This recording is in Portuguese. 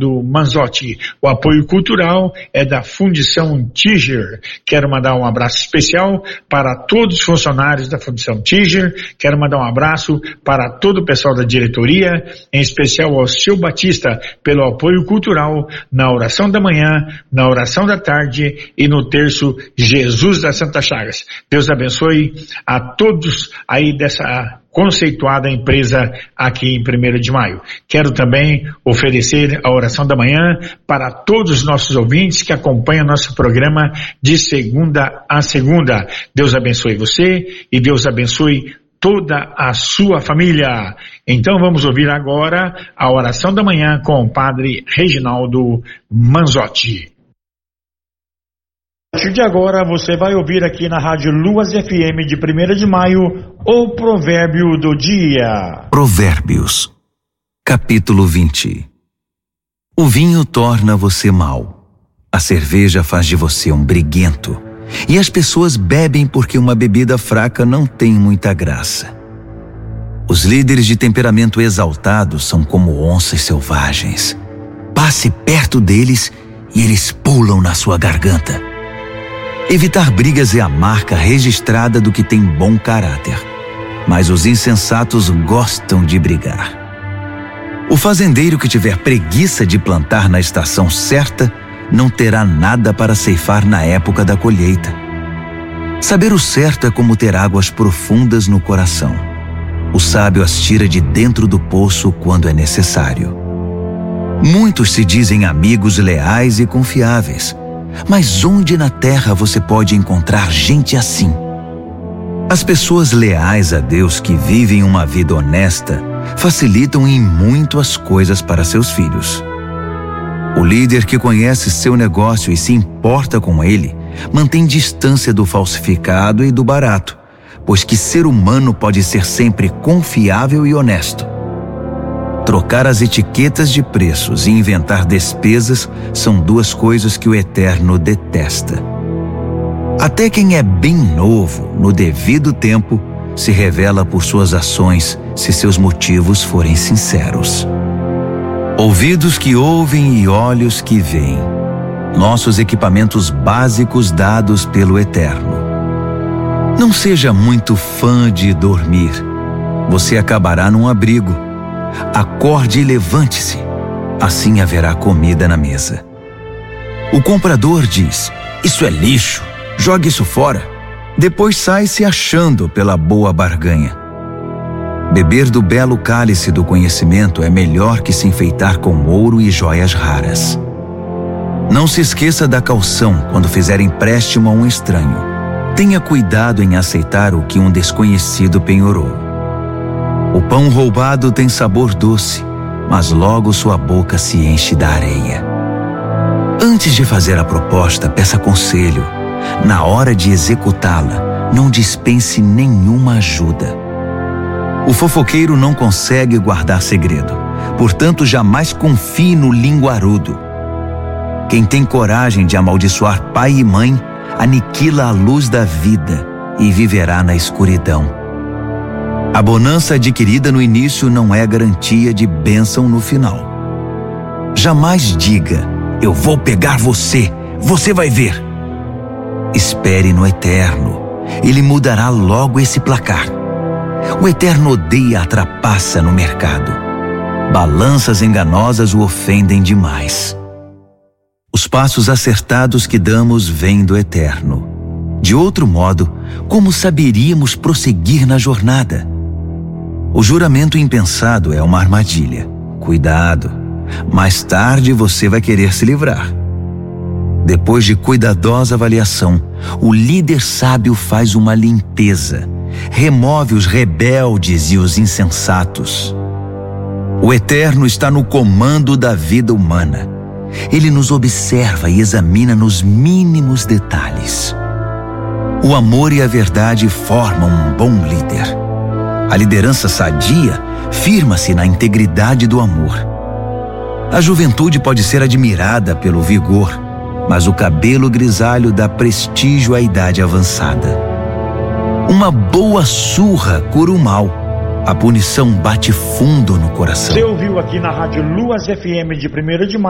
Reginaldo Manzotti. O apoio cultural é da Fundição Tiger. Quero mandar um abraço especial para todos os funcionários da Fundição Tiger. Quero mandar um abraço para todo o pessoal da diretoria, em especial ao Seu Batista, pelo apoio cultural na oração da manhã, na oração da tarde e no terço Jesus das Santas Chagas. Deus abençoe a todos aí dessa conceituada empresa aqui em 1º de maio. Quero também oferecer a oração da manhã para todos os nossos ouvintes que acompanham nosso programa de segunda a segunda. Deus abençoe você e Deus abençoe toda a sua família. Então vamos ouvir agora a oração da manhã com o Padre Reginaldo Manzotti. A partir de agora você vai ouvir aqui na Rádio Luas FM de 1º de maio o provérbio do dia. Provérbios, capítulo 20. O vinho torna você mau, a cerveja faz de você um briguento, e as pessoas bebem porque uma bebida fraca não tem muita graça. Os líderes de temperamento exaltado são como onças selvagens. Passe perto deles e eles pulam na sua garganta. Evitar brigas é a marca registrada do que tem bom caráter, mas os insensatos gostam de brigar. O fazendeiro que tiver preguiça de plantar na estação certa não terá nada para ceifar na época da colheita. Saber o certo é como ter águas profundas no coração. O sábio as tira de dentro do poço quando é necessário. Muitos se dizem amigos leais e confiáveis, mas onde na terra você pode encontrar gente assim? As pessoas leais a Deus que vivem uma vida honesta facilitam em muito as coisas para seus filhos. O líder que conhece seu negócio e se importa com ele mantém distância do falsificado e do barato, pois que ser humano pode ser sempre confiável e honesto. Trocar as etiquetas de preços e inventar despesas são duas coisas que o Eterno detesta. Até quem é bem novo, no devido tempo, se revela por suas ações, se seus motivos forem sinceros. Ouvidos que ouvem e olhos que veem. Nossos equipamentos básicos dados pelo Eterno. Não seja muito fã de dormir. Você acabará num abrigo. Acorde e levante-se, assim haverá comida na mesa. O comprador diz: isso é lixo, jogue isso fora. Depois sai se achando pela boa barganha. Beber do belo cálice do conhecimento é melhor que se enfeitar com ouro e joias raras. Não se esqueça da caução quando fizer empréstimo a um estranho. Tenha cuidado em aceitar o que um desconhecido penhorou. O pão roubado tem sabor doce, mas logo sua boca se enche da areia. Antes de fazer a proposta, peça conselho. Na hora de executá-la, não dispense nenhuma ajuda. O fofoqueiro não consegue guardar segredo, portanto jamais confie no linguarudo. Quem tem coragem de amaldiçoar pai e mãe, aniquila a luz da vida e viverá na escuridão. A bonança adquirida no início não é garantia de bênção no final. Jamais diga: eu vou pegar você, você vai ver. Espere no Eterno, Ele mudará logo esse placar. O Eterno odeia a trapaça no mercado. Balanças enganosas o ofendem demais. Os passos acertados que damos vêm do Eterno. De outro modo, como saberíamos prosseguir na jornada? O juramento impensado é uma armadilha. Cuidado, mais tarde você vai querer se livrar. Depois de cuidadosa avaliação, o líder sábio faz uma limpeza, remove os rebeldes e os insensatos. O Eterno está no comando da vida humana. Ele nos observa e examina nos mínimos detalhes. O amor e a verdade formam um bom líder. A liderança sadia firma-se na integridade do amor. A juventude pode ser admirada pelo vigor, mas o cabelo grisalho dá prestígio à idade avançada. Uma boa surra cura o mal. A punição bate fundo no coração. Você ouviu aqui na Rádio Luas FM de 1º de maio.